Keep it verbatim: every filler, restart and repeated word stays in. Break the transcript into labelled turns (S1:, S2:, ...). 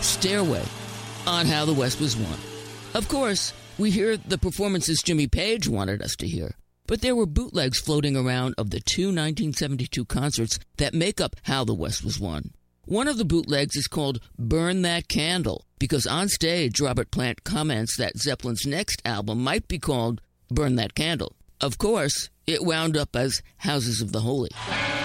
S1: Stairway on How the West Was Won. Of course, we hear the performances Jimmy Page wanted us to hear, but there were bootlegs floating around of the two nineteen seventy-two concerts that make up How the West Was Won. One of the bootlegs is called Burn That Candle, because on stage, Robert Plant comments that Zeppelin's next album might be called Burn That Candle. Of course, it wound up as Houses of the Holy.